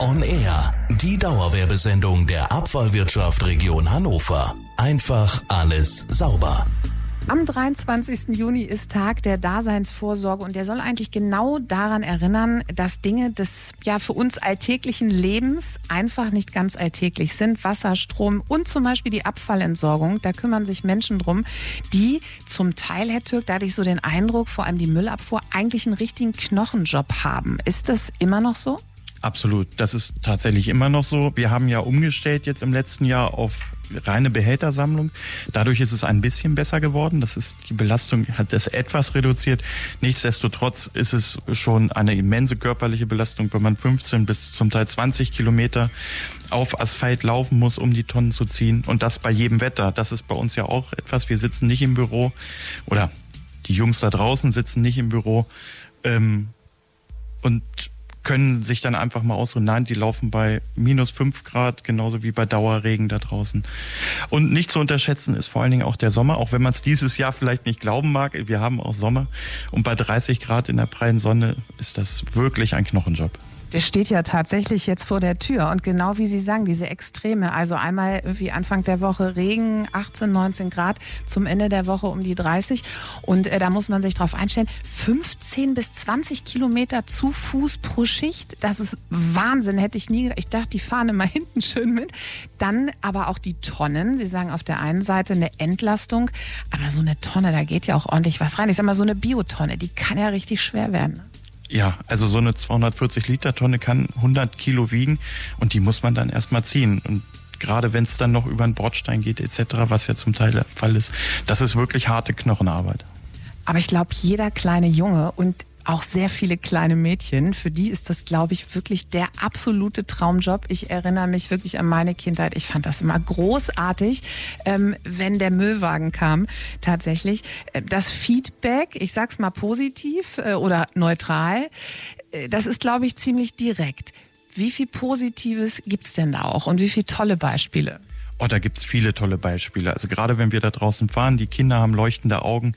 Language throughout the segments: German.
on Air, die Dauerwerbesendung der Abfallwirtschaft Region Hannover. Einfach alles sauber. Am 23. Juni ist Tag der Daseinsvorsorge und der soll eigentlich genau daran erinnern, dass Dinge des für uns alltäglichen Lebens einfach nicht ganz alltäglich sind. Wasser, Strom und zum Beispiel die Abfallentsorgung. Da kümmern sich Menschen drum, die zum Teil, Herr Türk, da hatte ich so den Eindruck, vor allem die Müllabfuhr, eigentlich einen richtigen Knochenjob haben. Ist das immer noch so? Absolut, das ist tatsächlich immer noch so. Wir haben ja umgestellt jetzt im letzten Jahr auf reine Behältersammlung. Dadurch ist es ein bisschen besser geworden. Die Belastung hat es etwas reduziert. Nichtsdestotrotz ist es schon eine immense körperliche Belastung, wenn man 15 bis zum Teil 20 Kilometer auf Asphalt laufen muss, um die Tonnen zu ziehen. Und das bei jedem Wetter. Das ist bei uns ja auch etwas. Wir sitzen nicht im Büro oder die Jungs da draußen sitzen nicht im Büro und können sich dann einfach mal ausruhen. Nein, die laufen bei minus 5 Grad, genauso wie bei Dauerregen da draußen. Und nicht zu unterschätzen ist vor allen Dingen auch der Sommer, auch wenn man es dieses Jahr vielleicht nicht glauben mag. Wir haben auch Sommer und bei 30 Grad in der prallen Sonne ist das wirklich ein Knochenjob. Der steht ja tatsächlich jetzt vor der Tür und genau wie Sie sagen, diese Extreme, also einmal irgendwie Anfang der Woche Regen, 18, 19 Grad, zum Ende der Woche um die 30 und da muss man sich drauf einstellen, 15 bis 20 Kilometer zu Fuß pro Schicht, das ist Wahnsinn, hätte ich nie gedacht. Ich dachte, die fahren immer hinten schön mit. Dann aber auch die Tonnen, Sie sagen auf der einen Seite eine Entlastung, aber so eine Tonne, da geht ja auch ordentlich was rein. Ich sag mal, so eine Biotonne, die kann ja richtig schwer werden. Ja, also so eine 240 Liter Tonne kann 100 Kilo wiegen und die muss man dann erstmal ziehen. Und gerade wenn es dann noch über einen Bordstein geht etc., was ja zum Teil der Fall ist, das ist wirklich harte Knochenarbeit. Aber ich glaube, jeder kleine Junge und auch sehr viele kleine Mädchen, für die ist das, glaube ich, wirklich der absolute Traumjob. Ich erinnere mich wirklich an meine Kindheit. Ich fand das immer großartig, wenn der Müllwagen kam. Tatsächlich. Das Feedback, ich sag's mal positiv oder neutral, das ist, glaube ich, ziemlich direkt. Wie viel Positives gibt's denn da auch und wie viele tolle Beispiele? Oh, da gibt's viele tolle Beispiele. Also gerade wenn wir da draußen fahren, die Kinder haben leuchtende Augen.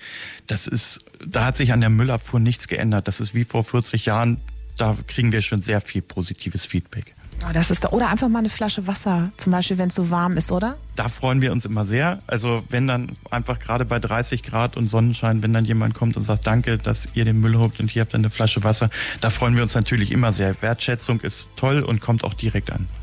Da hat sich an der Müllabfuhr nichts geändert. Das ist wie vor 40 Jahren. Da kriegen wir schon sehr viel positives Feedback. Oh, oder einfach mal eine Flasche Wasser, zum Beispiel, wenn es so warm ist, oder? Da freuen wir uns immer sehr. Also wenn dann einfach gerade bei 30 Grad und Sonnenschein, wenn dann jemand kommt und sagt, danke, dass ihr den Müll holt und hier habt ihr eine Flasche Wasser, da freuen wir uns natürlich immer sehr. Wertschätzung ist toll und kommt auch direkt an.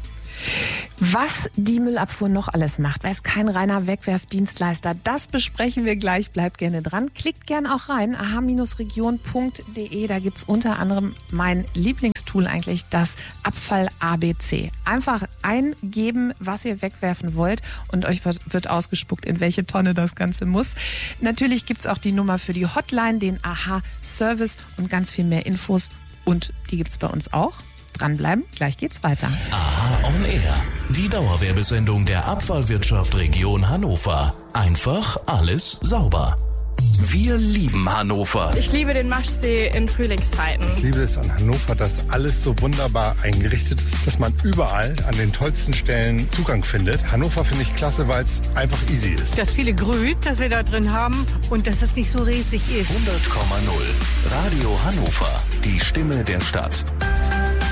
Was die Müllabfuhr noch alles macht, weil es kein reiner Wegwerfdienstleister, das besprechen wir gleich. Bleibt gerne dran. Klickt gerne auch rein, aha-region.de. Da gibt es unter anderem mein Lieblingstool eigentlich, das Abfall-ABC. Einfach eingeben, was ihr wegwerfen wollt und euch wird ausgespuckt, in welche Tonne das Ganze muss. Natürlich gibt es auch die Nummer für die Hotline, den AHA-Service und ganz viel mehr Infos. Und die gibt es bei uns auch. Dranbleiben, gleich geht's weiter. Aha on Air, die Dauerwerbesendung der Abfallwirtschaft Region Hannover. Einfach alles sauber. Wir lieben Hannover. Ich liebe den Maschsee in Frühlingszeiten. Ich liebe es an Hannover, dass alles so wunderbar eingerichtet ist, dass man überall an den tollsten Stellen Zugang findet. Hannover finde ich klasse, weil es einfach easy ist. Das viele Grün, das wir da drin haben und dass es nicht so riesig ist. 100,0 Radio Hannover, die Stimme der Stadt.